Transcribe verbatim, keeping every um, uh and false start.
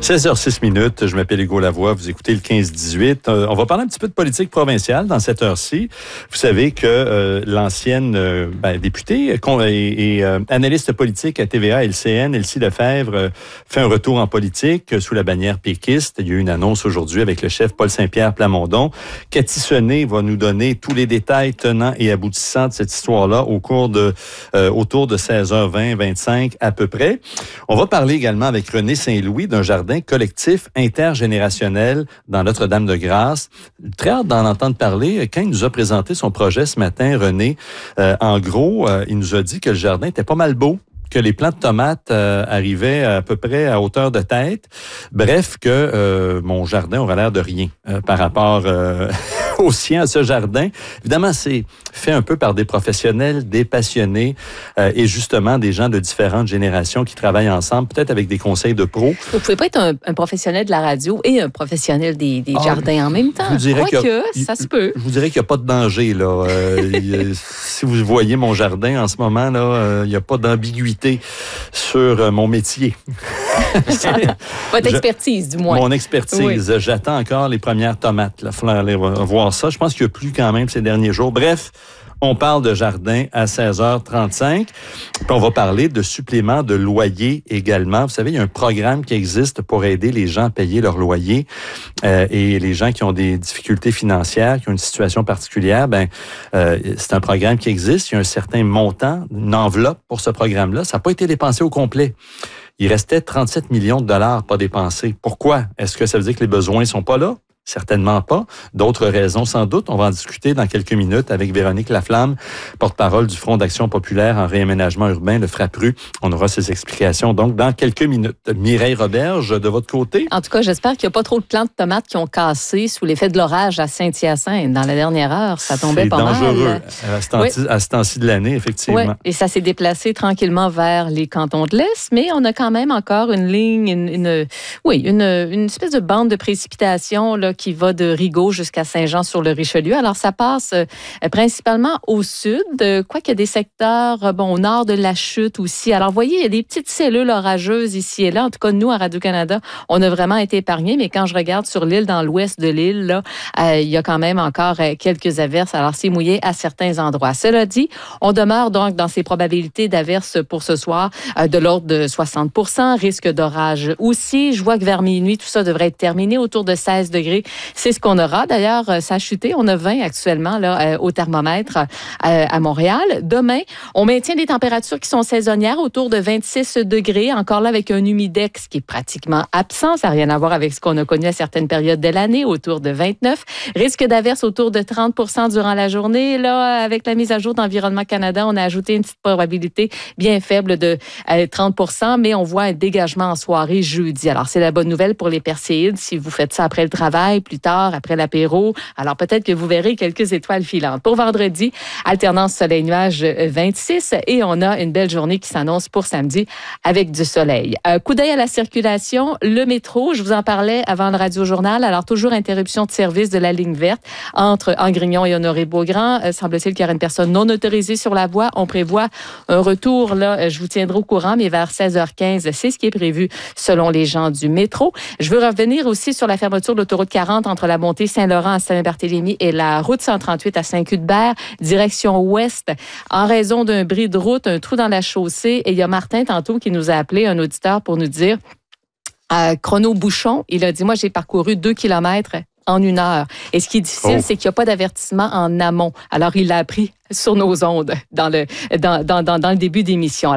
seize heures six minutes, je m'appelle Hugo Lavoie, vous écoutez le quinze dix-huit. Euh, on va parler un petit peu de politique provinciale dans cette heure-ci. Vous savez que euh, l'ancienne euh, ben, députée et, et euh, analyste politique à T V A L C N, Elsie Lefebvre, euh, fait un retour en politique euh, sous la bannière péquiste. Il y a eu une annonce aujourd'hui avec le chef Paul Saint-Pierre Plamondon. Cathy Sené va nous donner tous les détails tenants et aboutissants de cette histoire-là au cours de, euh, autour de seize heures vingt, vingt-cinq à peu près. On va parler également avec René Saint-Louis d'un jardin collectif intergénérationnel dans Notre-Dame-de-Grâce. Très hâte d'en entendre parler. Quand il nous a présenté son projet ce matin, René, euh, en gros, euh, il nous a dit que le jardin était pas mal beau, que les plants de tomates euh, arrivaient à peu près à hauteur de tête. Bref, que euh, mon jardin aurait l'air de rien euh, par rapport euh, au sien, à ce jardin. Évidemment, c'est fait un peu par des professionnels, des passionnés euh, et justement des gens de différentes générations qui travaillent ensemble, peut-être avec des conseils de pros. Vous pouvez pas être un, un professionnel de la radio et un professionnel des, des ah, jardins en même temps. Je vous dirais que ça se peut. Je vous dirais qu'il n'y a pas de danger, là. Euh, il, si vous voyez mon jardin en ce moment, là, euh, il n'y a pas d'ambiguïté sur euh, mon métier. Votre expertise, du moins. Mon expertise. Oui. J'attends encore les premières tomates. Il va falloir aller voir ça. Je pense qu'il y a plu quand même ces derniers jours. Bref, on parle de jardin à seize heures trente-cinq. Puis on va parler de supplément de loyer également. Vous savez, il y a un programme qui existe pour aider les gens à payer leur loyer euh, et les gens qui ont des difficultés financières, qui ont une situation particulière. Ben, euh, c'est un programme qui existe. Il y a un certain montant, une enveloppe pour ce programme-là. Ça n'a pas été dépensé au complet. Il restait trente-sept millions de dollars pas dépensés. Pourquoi? Est-ce que ça veut dire que les besoins sont pas là? Certainement pas. D'autres raisons, sans doute. On va en discuter dans quelques minutes avec Véronique Laflamme, porte-parole du Front d'action populaire en réaménagement urbain, le FRAPRU. On aura ses explications donc dans quelques minutes. Mireille Roberge, de votre côté? En tout cas, j'espère qu'il n'y a pas trop de plants de tomates qui ont cassé sous l'effet de l'orage à Saint-Hyacinthe. Dans la dernière heure, ça tombait pas mal. C'est dangereux à ce temps-ci, oui. à ce temps-ci de l'année, effectivement. Oui, et ça s'est déplacé tranquillement vers les cantons de l'Est, mais on a quand même encore une ligne, une, une, oui, une, une espèce de bande de précipitation là, qui va de Rigaud jusqu'à Saint-Jean-sur-le-Richelieu. Alors, ça passe euh, principalement au sud, euh, quoiqu'il y a des secteurs, euh, bon, au nord de la Chute aussi. Alors, vous voyez, il y a des petites cellules orageuses ici et là. En tout cas, nous, à Radio-Canada, on a vraiment été épargnés, mais quand je regarde sur l'île, dans l'ouest de l'île, là, euh, il y a quand même encore euh, quelques averses. Alors, c'est mouillé à certains endroits. Cela dit, on demeure donc dans ces probabilités d'averses pour ce soir euh, de l'ordre de soixante pour cent. Risque d'orage aussi. Je vois que vers minuit, tout ça devrait être terminé autour de seize degrés. C'est ce qu'on aura. D'ailleurs, ça a chuté. On a vingt actuellement là, au thermomètre à Montréal. Demain, on maintient des températures qui sont saisonnières autour de vingt-six degrés. Encore là, avec un humidex qui est pratiquement absent. Ça n'a rien à voir avec ce qu'on a connu à certaines périodes de l'année, autour de vingt-neuf. Risque d'averse autour de trente pour cent durant la journée. Là, avec la mise à jour d'Environnement Canada, on a ajouté une petite probabilité bien faible de trente pour cent, mais on voit un dégagement en soirée jeudi. Alors, c'est la bonne nouvelle pour les Perséides. Si vous faites ça après le travail, plus tard, après l'apéro. Alors, peut-être que vous verrez quelques étoiles filantes. Pour vendredi, alternance soleil-nuage vingt-six et on a une belle journée qui s'annonce pour samedi avec du soleil. Un coup d'œil à la circulation. Le métro, je vous en parlais avant le radio-journal. Alors, toujours interruption de service de la ligne verte entre Angrignon et Honoré-Beaugrand. Euh, semble-t-il qu'il y aura une personne non autorisée sur la voie. On prévoit un retour, là, je vous tiendrai au courant, mais vers seize heures quinze, c'est ce qui est prévu selon les gens du métro. Je veux revenir aussi sur la fermeture de l'autoroute quarante entre la montée Saint-Laurent à Saint-Barthélemy et la route cent trente-huit à Saint-Cuthbert, direction ouest, en raison d'un bris de route, un trou dans la chaussée. Et il y a Martin, tantôt, qui nous a appelé, un auditeur, pour nous dire, à Chrono Bouchon, il a dit, moi, j'ai parcouru deux kilomètres en une heure. Et ce qui est difficile, oh. c'est qu'il n'y a pas d'avertissement en amont. Alors, il l'a appris sur nos ondes dans le, dans, dans, dans, dans le début d'émission.